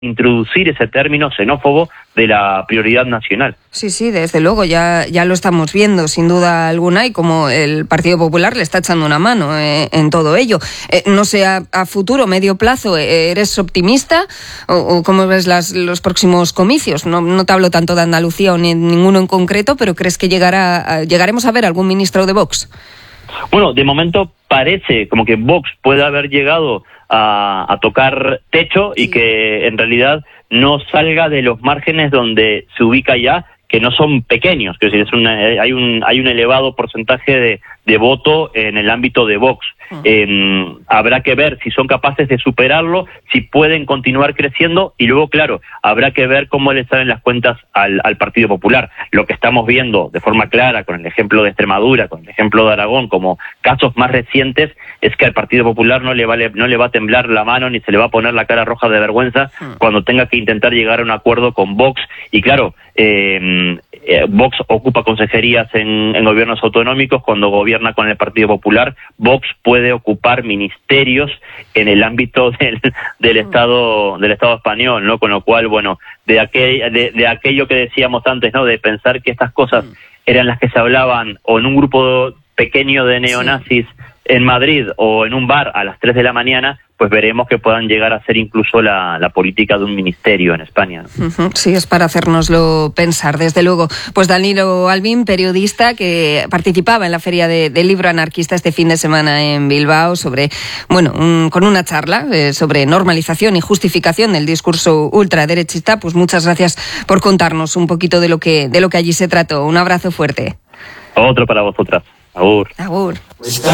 introducir ese término xenófobo de la prioridad nacional. Sí, desde luego, ya lo estamos viendo, sin duda alguna, y como el Partido Popular le está echando una mano en todo ello. No sé, a futuro, medio plazo, ¿eres optimista? ¿O cómo ves los próximos comicios? No te hablo tanto de Andalucía o ni ninguno en concreto, pero ¿crees que llegaremos a ver algún ministro de Vox? Bueno, de momento parece como que Vox puede haber llegado a tocar techo y que en realidad no salga de los márgenes donde se ubica ya, que no son pequeños, que es decir, hay un elevado porcentaje de voto en el ámbito de Vox. Habrá que ver si son capaces de superarlo, si pueden continuar creciendo, y luego, claro, habrá que ver cómo le salen las cuentas al Partido Popular. Lo que estamos viendo de forma clara con el ejemplo de Extremadura, con el ejemplo de Aragón, como casos más recientes, es que al Partido Popular no le va a temblar la mano ni se le va a poner la cara roja de vergüenza cuando tenga que intentar llegar a un acuerdo con Vox. Y claro, Vox ocupa consejerías en gobiernos autonómicos. Cuando gobierna con el Partido Popular, Vox puede ocupar ministerios en el ámbito del Estado español, ¿no? Con lo cual, bueno, de aquello que decíamos antes, ¿no? De pensar que estas cosas eran las que se hablaban o en un grupo pequeño de neonazis en Madrid o en un bar a las 3 de la mañana, pues veremos que puedan llegar a ser incluso la política de un ministerio en España, ¿no? Sí, es para hacérnoslo pensar, desde luego. Pues Danilo Albín, periodista que participaba en la Feria del Libro Anarquista este fin de semana en Bilbao con una charla sobre normalización y justificación del discurso ultraderechista. Pues muchas gracias por contarnos un poquito de lo que allí se trató. Un abrazo fuerte. Otro para vosotras. Agur. Agur.